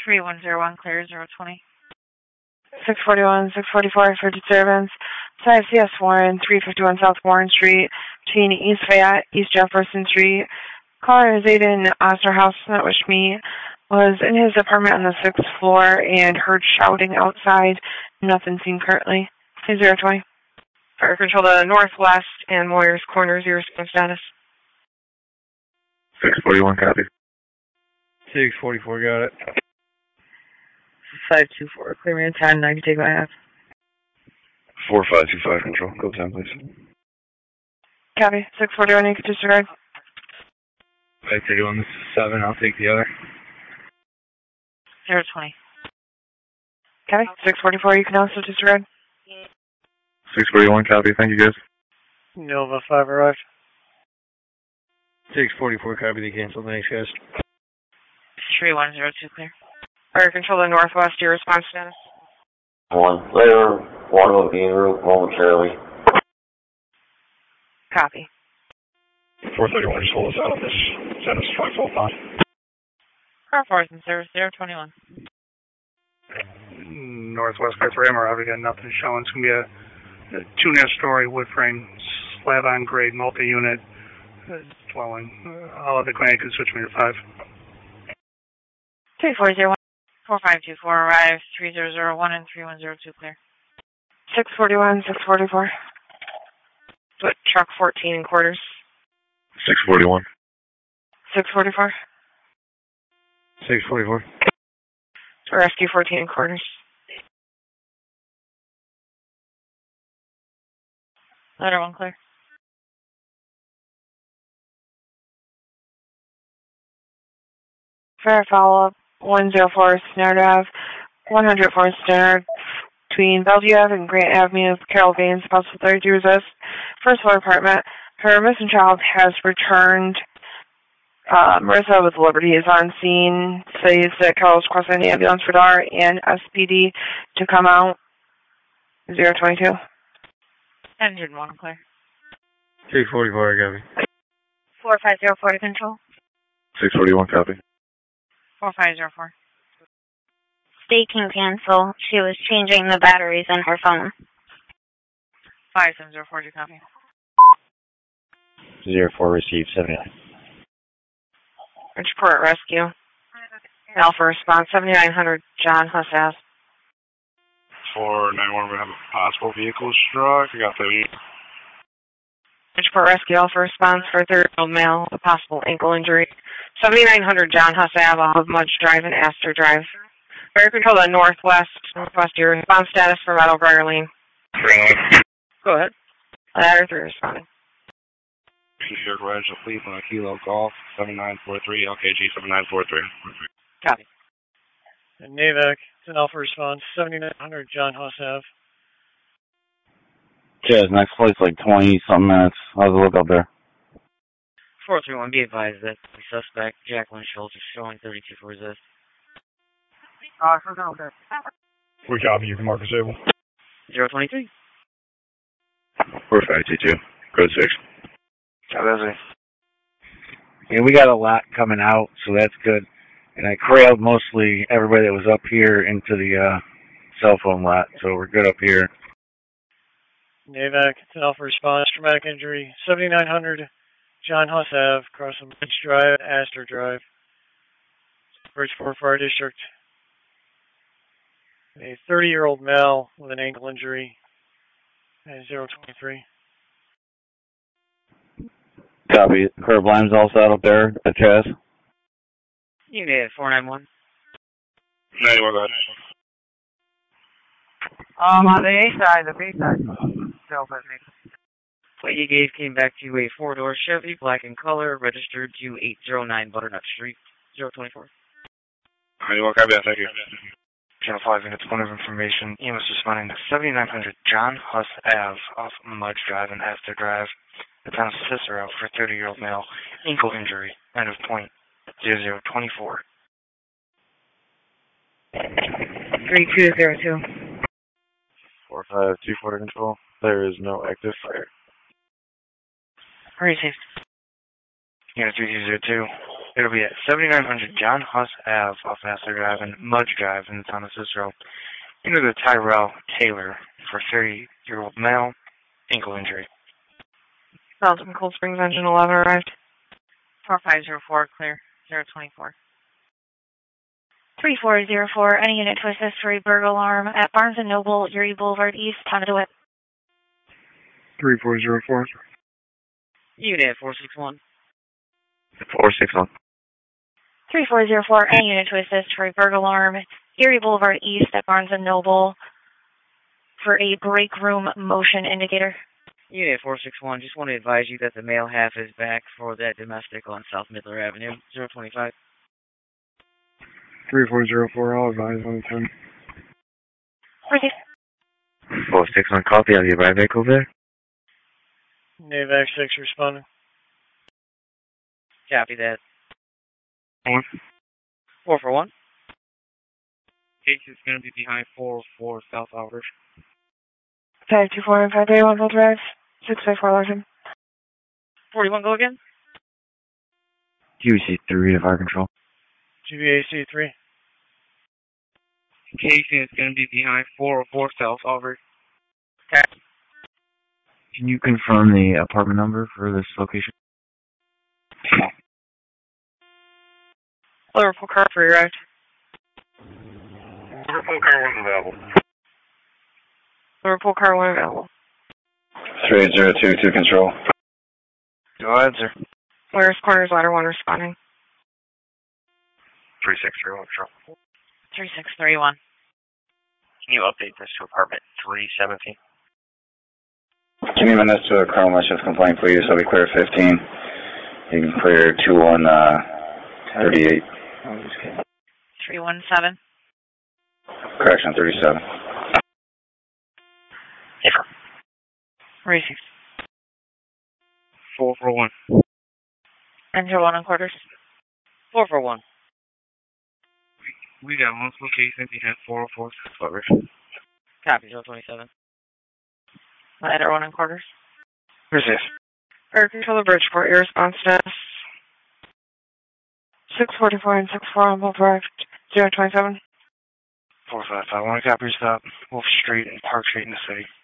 3101, clear 020. 641, 644 for disturbance. 5 CS Warren, 351 South Warren Street, between East Fayette, East Jefferson Street. Caller is Aiden Osterhaus, which me was in his apartment on the 6th floor and heard shouting outside. Nothing seen currently. 020. Fire control to northwest and Moyers Corners, your response status. 641, copy. 644, got it. 524, clear me in 10, I can take my half. 4525, control. Go 10, please. Copy. 641, you can disregard. 531, this is 7, I'll take the other. 020. Copy. 644, you can also disregard. 641, copy. Thank you, guys. Nova 5 arrived. 644, copy, they canceled. Thanks, guys. 3102, clear. Fire control to northwest, your response status. 1 clear, 1 will be en route momentarily. Copy. 431, just hold us out of this. Send us 545. Car 4 in service 021. Northwest by 3 MRI, we got nothing showing. It's going to be a 2.5-story wood frame, slab on grade, multi-unit dwelling. I'll have the clinic and switch me to 5. 3401. 4524 arrives, 3001 and 3102 clear. 641, 644. Put truck 14 in quarters. 641. 644. 644. Rescue 14 in quarters. Letter 1 clear. Fair follow-up. 104 Stannard Ave, 104 Stannard, between Bellevue Ave and Grant Avenue, Carol Baines, possible 32 resist. First floor apartment. Her missing child has returned. Marissa with Liberty is on scene. Says that Carol's requesting the ambulance for DAR and SPD to come out. 022. Engine 1 clear. 644, copy. 4504 to control. 641, copy. 4504. State can cancel. She was changing the batteries in her phone. 5704 to copy. 04 received, 79. Bridgeport Rescue. Alpha response, 7900 John Huss Ave. 491, we have a possible vehicle struck. I got the... Bridgeport Rescue Alpha response for a 30-year-old male with a possible ankle injury. 7900 John Huss Ave off of Mudge Drive and Astor Drive. Fire control to northwest, your response status for Meadow Briar Lane. Go ahead. Ladder 3 responding. Secure Residential Fleet on a Kilo Golf, 7943, LKG 7943. Copy. And NAVAC, it's an Alpha response, 7900 John Huss Ave. Cheers, next flight's like 20-something minutes. How's the look out there? 431, be advised that the suspect, Jacqueline Schultz, is showing 32 for resist. We copy, you can mark disable. 023. 4522, code 6. Yeah, we got a lot coming out, so that's good. And I corralled mostly everybody that was up here into the cell phone lot, so we're good up here. NAVAC, it's an Alpha response, traumatic injury, 7900 John Huss Ave, across from Mudge Drive, Astor Drive. Bridgeport Fire District. A 30-year-old male with an ankle injury, 023. Copy. Curb line's all set up there at Chaz. You made it, 491. 91, go ahead. On the A side, the B side. What you gave came back to a 4-door Chevy, black in color, registered to 809 Butternut Street, 024. 91, copy that, thank you. Channel 5 units, point of information. EMS responding to 7900 John Huss Ave off Mudge Drive and Astor Drive. The town's sister out for 30-year-old male, ankle injury, end of point 0024. 3202. 4524 to control. There is no active fire. Received. Unit 3202. It'll be at 7900 John Huss Ave off Astor Drive and Mudge Drive in the town of Cicero. Into the Tyrell Taylor for 30-year-old male, ankle injury. Belgium Cold Springs engine 11 arrived. 4504, clear. 024. 3404, any unit to assist for a burglar alarm at Barnes & Noble, Erie Boulevard East, town of DeWitt. 3404. Unit 461. 461. 3404, any unit to assist for a burglar alarm, Erie Boulevard East at Barnes & Noble for a break room motion indicator. Unit 461, just want to advise you that the male half is back for that domestic on South Midler Avenue, 025. 3404, I'll advise on the 10. 461 copy, have you arrived vehicle there? NAVAC 6 responding. Copy that. 4. 441. Case is going to be behind 404 South Albert. 524 and 531 will drive. 654 Larson. 41, go again. QC3 to fire control. GBAC 3. Case is going to be behind 404 South Albert. Can you confirm the apartment number for this location? Liverpool car for arrived. Liverpool car wasn't available. Liverpool car 1 available. 3802 control. Go ahead, sir. Where's Corners Ladder 1 responding? 3631 control. 3631. Can you update this to apartment 317? Can you amend this to a criminal mischief complaint, please? So we clear 15. You can clear 2138. 317. Correction, 37. Racing. 441. Enter 1 and quarters. 441. We got multiple cases behind 404 South Albert. Copy, 027. Ladder 1 and quarters. Receive. Air control to Bridgeport, your response status. 644 and 64 on both arrived. 027. 455, 1 copy stop. Wolf Street and Park Street in the city.